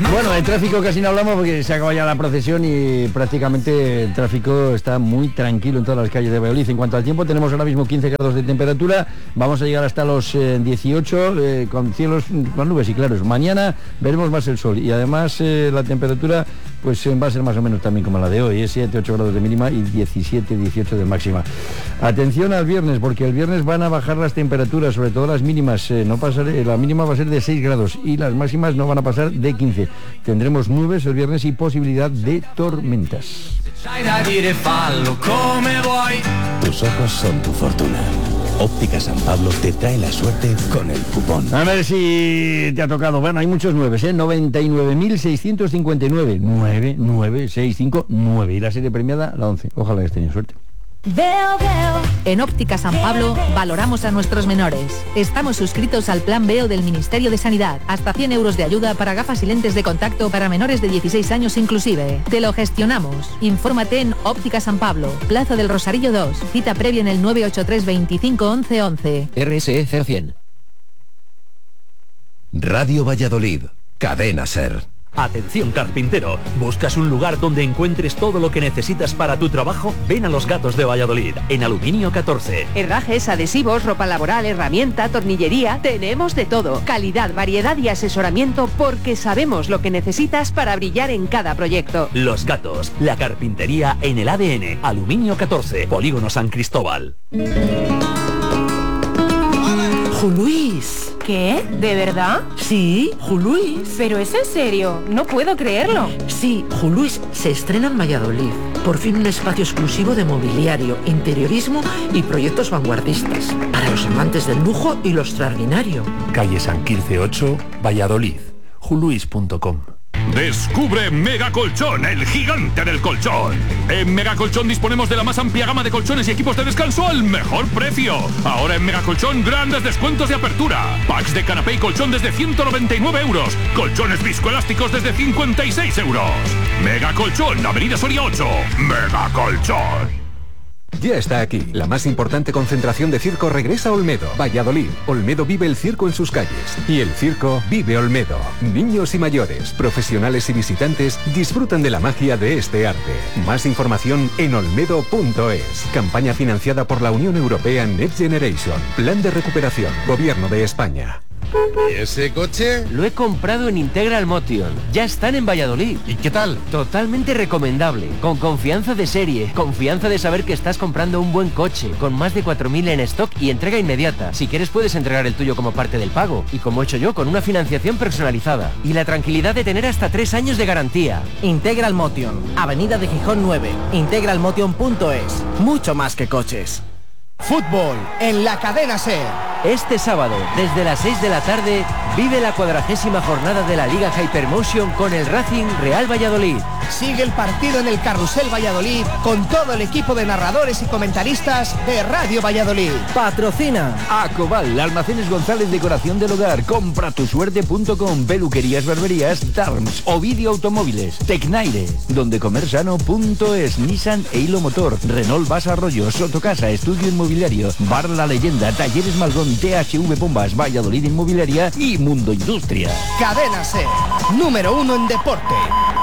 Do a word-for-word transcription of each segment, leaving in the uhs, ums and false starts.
Bueno, el tráfico casi no hablamos porque se acaba ya la procesión y prácticamente el tráfico está muy tranquilo en todas las calles de Valladolid. En cuanto al tiempo, tenemos ahora mismo quince grados de temperatura, vamos a llegar hasta los eh, dieciocho eh, con cielos, con nubes y claros. Mañana veremos más el sol y además eh, la temperatura pues eh, va a ser más o menos también como la de hoy, es siete ocho grados de mínima y diecisiete dieciocho de máxima. Atención al viernes, porque el viernes van a bajar las temperaturas, sobre todo las mínimas, eh, no pasar, eh, la mínima va a ser de seis grados y las máximas no van a pasar de quince. Tendremos nubes el viernes y posibilidad de tormentas. Tus ojos son tu fortuna. Óptica San Pablo te trae la suerte con el cupón. A ver si te ha tocado. Bueno, hay muchos nueves, ¿eh? noventa y nueve mil seiscientos cincuenta y nueve. nueve, nueve, seis, cinco, nueve. Y la serie premiada, la once. Ojalá hayas tenido suerte. Veo, veo. En Óptica San Pablo valoramos a nuestros menores. Estamos suscritos al Plan Veo del Ministerio de Sanidad. Hasta cien euros de ayuda para gafas y lentes de contacto para menores de dieciséis años inclusive. Te lo gestionamos. Infórmate en Óptica San Pablo, Plaza del Rosarillo dos. Cita previa en el nueve ocho tres veinticinco once once. R S E cero cien. Radio Valladolid. Cadena SER. Atención carpintero, ¿buscas un lugar donde encuentres todo lo que necesitas para tu trabajo? Ven a Los Gatos de Valladolid, en Aluminio catorce. Herrajes, adhesivos, ropa laboral, herramienta, tornillería, tenemos de todo. Calidad, variedad y asesoramiento porque sabemos lo que necesitas para brillar en cada proyecto. Los Gatos, la carpintería en el A D N. Aluminio catorce, Polígono San Cristóbal. Juluís. ¿Qué? ¿De verdad? Sí, Juluís. Pero es en serio, no puedo creerlo. Sí, Juluís se estrena en Valladolid. Por fin un espacio exclusivo de mobiliario, interiorismo y proyectos vanguardistas. Para los amantes del lujo y lo extraordinario. Calle San Quirce ocho, Valladolid. juluís punto com. Descubre Mega Colchón, el gigante del colchón. En Mega Colchón disponemos de la más amplia gama de colchones y equipos de descanso al mejor precio. Ahora en Mega Colchón, grandes descuentos de apertura. Packs de canapé y colchón desde ciento noventa y nueve euros. Colchones viscoelásticos desde cincuenta y seis euros. Mega Colchón, Avenida Soria ocho. Mega Colchón. Ya está aquí, la más importante concentración de circo regresa a Olmedo, Valladolid. Olmedo vive el circo en sus calles. Y el circo vive Olmedo. Niños y mayores, profesionales y visitantes disfrutan de la magia de este arte. Más información en olmedo punto es. Campaña financiada por la Unión Europea Next Generation. Plan de recuperación. Gobierno de España. ¿Y ese coche? Lo he comprado en Integral Motion. Ya están en Valladolid. ¿Y qué tal? Totalmente recomendable. Con confianza de serie. Confianza de saber que estás comprando un buen coche. Con más de cuatro mil en stock y entrega inmediata. Si quieres puedes entregar el tuyo como parte del pago. Y como he hecho yo, con una financiación personalizada. Y la tranquilidad de tener hasta tres años de garantía. Integral Motion. Avenida de Gijón nueve. Integral Motion punto es. Mucho más que coches. Fútbol en la cadena SER. Este sábado, desde las seis de la tarde, vive la cuadragésima jornada de la Liga Hypermotion con el Racing Real Valladolid. Sigue el partido en el Carrusel Valladolid con todo el equipo de narradores y comentaristas de Radio Valladolid. Patrocina Acobal, Almacenes González, Decoración del Hogar, compra tu suerte punto com, Peluquerías, Barberías, Darms, Ovidio Automóviles, Tecnaire, donde comer sano punto es, Nissan e Hilo Motor, Renault Vas Arroyo, Sotocasa, Estudio Inmobiliario, Bar La Leyenda, Talleres Malgón, T H V Bombas, Valladolid Inmobiliaria y Mundo Industria. Cadena SER, número uno en deporte.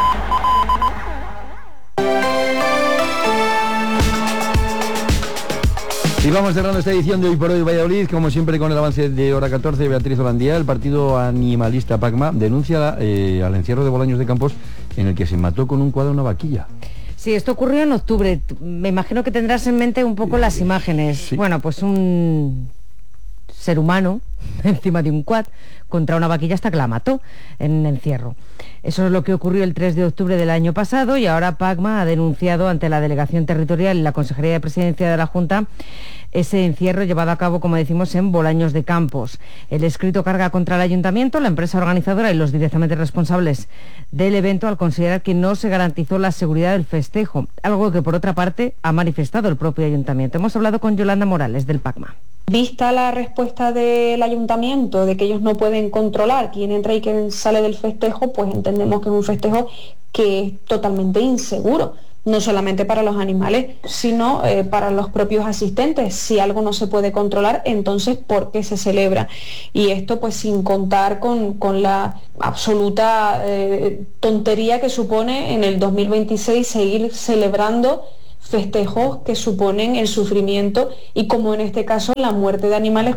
Y vamos cerrando esta edición de Hoy por Hoy Valladolid, como siempre con el avance de hora catorce, Beatriz Holandía. El partido animalista Pacma denuncia eh, al encierro de Bolaños de Campos, en el que se mató con un cuadro una vaquilla. Sí, esto ocurrió en octubre. Me imagino que tendrás en mente un poco las imágenes. Sí. Bueno, pues un ser humano encima de un quad contra una vaquilla hasta que la mató en encierro. Eso es lo que ocurrió el tres de octubre del año pasado y ahora Pacma ha denunciado ante la Delegación Territorial y la Consejería de Presidencia de la Junta ese encierro llevado a cabo, como decimos, en Bolaños de Campos. El escrito carga contra el Ayuntamiento, la empresa organizadora y los directamente responsables del evento al considerar que no se garantizó la seguridad del festejo, algo que por otra parte ha manifestado el propio Ayuntamiento. Hemos hablado con Yolanda Morales del Pacma. Vista la respuesta del Ayuntamiento de que ellos no pueden controlar quién entra y quién sale del festejo, pues entendemos que es un festejo que es totalmente inseguro. no solamente para los animales, sino eh, para los propios asistentes. Si algo no se puede controlar, entonces ¿por qué se celebra? Y esto pues sin contar con, con la absoluta eh, tontería que supone en el dos mil veintiséis seguir celebrando festejos que suponen el sufrimiento y, como en este caso, la muerte de animales.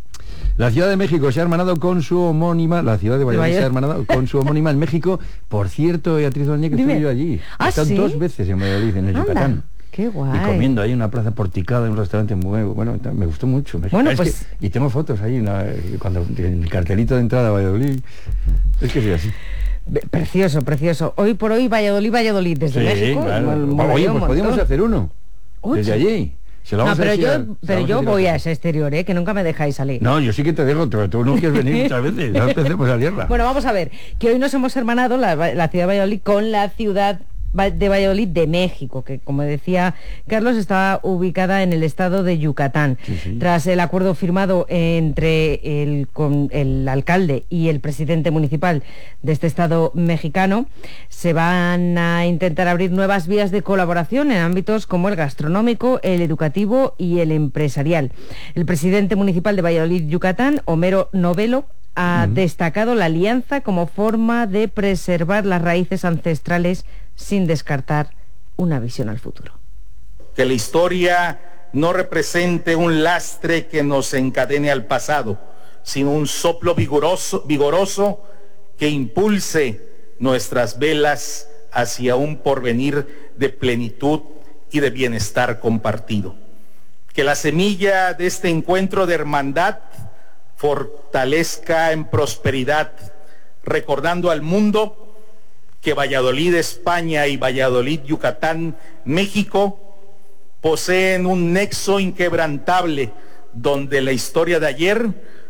La Ciudad de México se ha hermanado con su homónima, la Ciudad de Valladolid se ha hermanado con su homónima en México. Por cierto, Beatriz Doña, que estuve yo allí. ¿Ah, he estado sí? dos veces en Valladolid, en el Anda, Yucatán. Qué guay. Y comiendo ahí en una plaza porticada, en un restaurante muy bueno, me gustó mucho. México. Bueno, Es pues... que, y tengo fotos ahí, una, cuando en el cartelito de entrada a Valladolid. Es que sí, así. Precioso, precioso. Hoy por hoy, Valladolid, Valladolid, desde Sí, México. claro. Mol- Oye, pues un podríamos montón. hacer uno. Oye. Desde allí. Se lo No, vamos a pero decir yo, a- se lo pero vamos yo a decir voy a- a ese exterior, ¿eh? Que nunca me dejáis salir. No, yo sí que te dejo, tú, tú no quieres venir muchas veces. Ya empecemos a tierra. Bueno, vamos a ver, que hoy nos hemos hermanado la, la ciudad de Valladolid con la ciudad de Valladolid de México, que como decía Carlos está ubicada en el estado de Yucatán. Sí, sí. Tras el acuerdo firmado entre el, con el alcalde y el presidente municipal de este estado mexicano, se van a intentar abrir nuevas vías de colaboración en ámbitos como el gastronómico, el educativo y el empresarial. El presidente municipal de Valladolid, Yucatán, Homero Novelo, ha uh-huh. destacado la alianza como forma de preservar las raíces ancestrales sin descartar una visión al futuro. Que la historia no represente un lastre que nos encadene al pasado, sino un soplo vigoroso, vigoroso que impulse nuestras velas hacia un porvenir de plenitud y de bienestar compartido. Que la semilla de este encuentro de hermandad fortalezca en prosperidad, recordando al mundo que Valladolid, España y Valladolid, Yucatán, México, poseen un nexo inquebrantable donde la historia de ayer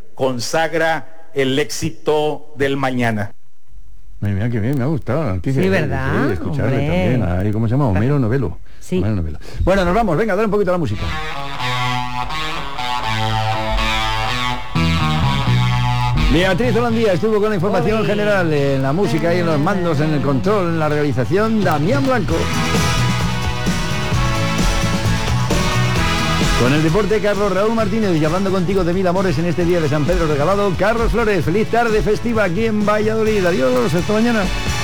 consagra el éxito del mañana. Ay, mira qué bien, me ha gustado la noticia. Sí, ¿verdad? Sí, escucharle Hombre. también. Ay, ¿cómo se llama? Homero Novelo. Sí. Homero Novelo. Bueno, nos vamos. Venga, dale un poquito a la música. Beatriz Holandía estuvo con la información Oy. general en la música y en los mandos, en el control, en la realización, Damián Blanco. Con el deporte, Carlos Raúl Martínez, y hablando contigo de mil amores en este día de San Pedro regalado, Carlos Flores. Feliz tarde festiva aquí en Valladolid. Adiós, hasta mañana.